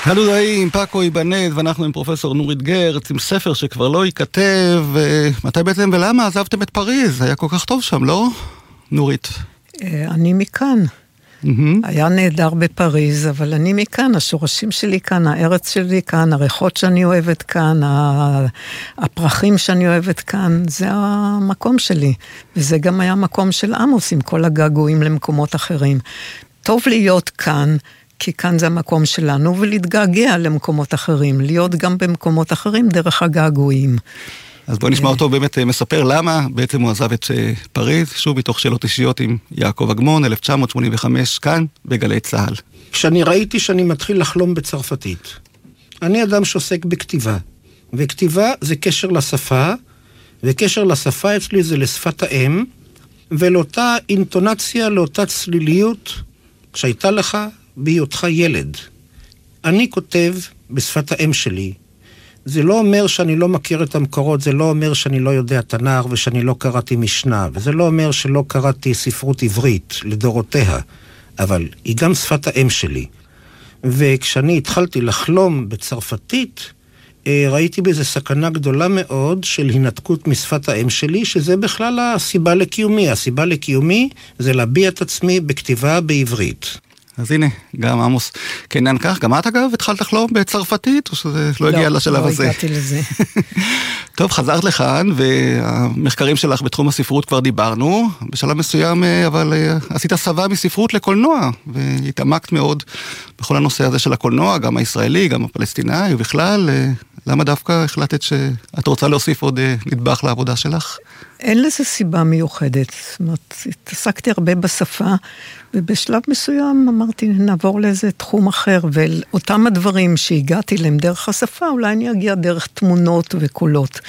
הלודאי עם פאקו איבנט, ואנחנו עם פרופסור נורית גרץ, עם ספר שכבר לא ייכתב. מתי בעצם ולמה עזבתם את פריז? היה כל כך טוב שם, לא? נורית. אני מכאן. היה נהדר בפריז, אבל אני מכאן, השורשים שלי כאן, הארץ שלי כאן, הריחות שאני אוהבת כאן, הפרחים שאני אוהבת כאן, זה המקום שלי. וזה גם היה מקום של עמוס, עם כל הגעגועים למקומות אחרים. טוב להיות כאן, כי כאן זה המקום שלנו, ולהתגעגע למקומות אחרים, להיות גם במקומות אחרים דרך הגעגועים. אז בוא נשמע אותו באמת מספר למה בעצם הוא עזב את פריז, שוב מתוך שאלות אישיות עם יעקב אגמון, 1985, כאן בגלי צהל. כשאני ראיתי שאני מתחיל לחלום בצרפתית, אני אדם שעוסק בכתיבה, וכתיבה זה קשר לשפה, וקשר לשפה אצלי זה לשפת האם, ולאותה אינטונציה, לאותה צליליות שהייתה לך בהיותך ילד. אני כותב בשפת האם שלי, זה לא אומר שאני לא מכיר את המקורות, זה לא אומר שאני לא יודע תנ"ך ושאני לא קראתי משנה, וזה לא אומר שלא קראתי ספרות עברית לדורותיה, אבל היא גם שפת האם שלי. וכשאני התחלתי לחלום בצרפתית, ראיתי בזה סכנה גדולה מאוד של הנתקות משפת האם שלי, שזה בכלל הסיבה לקיומי. הסיבה לקיומי זה להביע את עצמי בכתיבה בעברית. אז הנה, גם עמוס כנען כך. גם את אגב התחלת לחלום בצרפתית, או שזה לא הגיע לשלב הזה? לא הגעתי לזה. טוב, חזרת לכאן, והמחקרים שלך בתחום הספרות כבר דיברנו, בשלב מסוים, אבל עשית הסבה מספרות לקולנוע, והתעמקת מאוד בכל הנושא הזה של הקולנוע, גם הישראלי, גם הפלסטיני, ובכלל, למה דווקא החלטת שאת רוצה להוסיף עוד נדבך לעבודה שלך? אין לזה סיבה מיוחדת. זאת אומרת, התעסקתי הרבה בשפה, ובשלב מסוים אמרתי, נעבור לאיזה תחום אחר, ואותם הדברים שהגעתי להם דרך השפה, אולי אני אגיע דרך תמונות וקולות.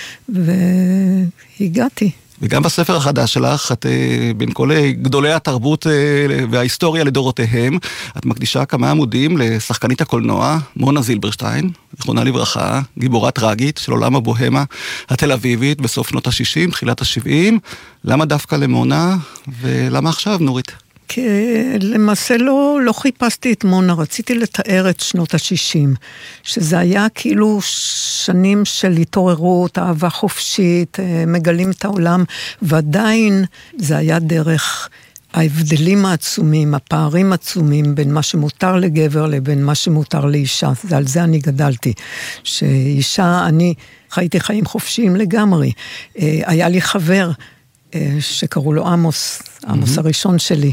והגעתי. וגם בספר החדש שלך, את בין כל גדולי התרבות וההיסטוריה לדורותיהם, את מקדישה כמה עמודים לשחקנית הקולנוע, מונה זילברשטיין, זכרונה לברכה, גיבורה טרגית של עולם הבוהמה התל אביבית בסוף שנות ה-60, תחילת ה-70. למה דווקא למונה, ולמה עכשיו, נורית? כי למעשה לא חיפשתי את מונה, רציתי לתאר את שנות ה-60, שזה היה כאילו שנים של התעוררות, אהבה חופשית, מגלים את העולם, ועדיין זה היה דרך ההבדלים העצומים, הפערים עצומים, בין מה שמותר לגבר לבין מה שמותר לאישה. על זה אני גדלתי. שאישה, אני חייתי חיים חופשיים לגמרי. היה לי חבר שקראו לו עמוס, עמוס הראשון שלי,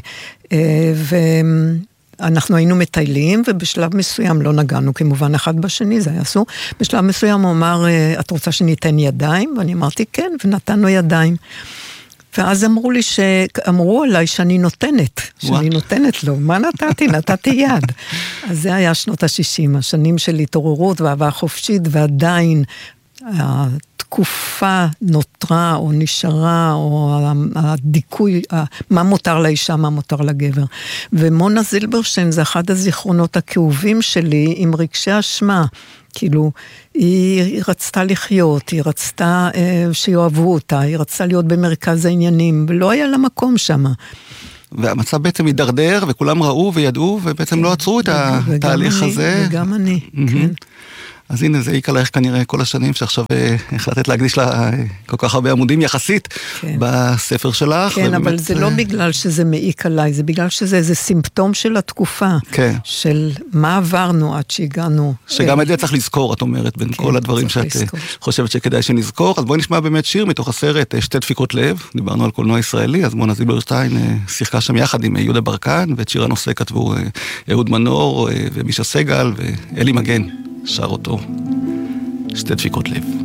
ואנחנו היינו מטיילים, ובשלב מסוים לא נגענו כמובן אחד בשני, זה היה אסור. בשלב מסוים הוא אמר, את רוצה שניתן ידיים? ואני אמרתי כן, ונתנו ידיים. ואז אמרו עליי שאני נותנת לו. מה נתתי? נתתי יד. אז זה היה שנות ה-60, השנים של התעוררות ואהבה חופשית, ועדיין התקופה נותרה או נשארה, או הדיכוי, מה מותר לאישה, מה מותר לגבר. ומונה זילברשטיין זה אחד הזיכרונות הכאובים שלי עם רגשי אשמה. כאילו, היא רצתה לחיות, היא רצתה שיאהבו אותה, היא רצתה להיות במרכז העניינים, ולא היה לה מקום שם. והמצב בעצם הידרדר, וכולם ראו וידעו, ובעצם לא עצרו את התהליך הזה. וגם אני, כן. אז הנה, זה העיק עלייך כנראה כל השנים, שעכשיו החלטת להקדיש לה כל כך הרבה עמודים יחסית בספר שלך. כן, אבל זה לא בגלל שזה מעיק עליי, זה בגלל שזה איזה סימפטום של התקופה, של מה עברנו עד שהגענו. שגם את זה צריך לזכור, את אומרת, בין כל הדברים שאת חושבת שכדאי שנזכור. אז בואי נשמע באמת שיר מתוך הסרט שתי דפיקות לב, דיברנו על קולנוע ישראלי, אז מונה זילברשטיין שיחקה שם יחד עם יהודה ברקן, ואת שיר הנושא כתבו אהוד מנור ומישה סגל ואלי מגן. שר אותו, שתי דפיקות לב.